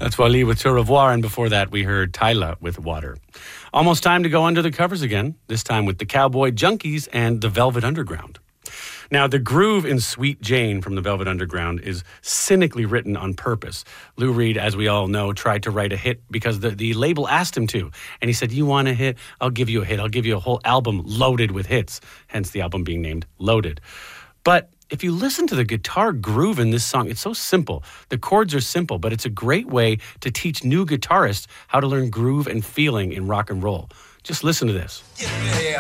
That's Wally with Au revoir, and before that we heard Tyla with Water. Almost time to go under the covers again, this time with the Cowboy Junkies and the Velvet Underground. Now, the groove in Sweet Jane from the Velvet Underground is cynically written on purpose. Lou Reed, as we all know, tried to write a hit because the label asked him to. And he said, you want a hit? I'll give you a hit. I'll give you a whole album loaded with hits. Hence the album being named Loaded. But if you listen to the guitar groove in this song, it's so simple. The chords are simple, but it's a great way to teach new guitarists how to learn groove and feeling in rock and roll. Just listen to this.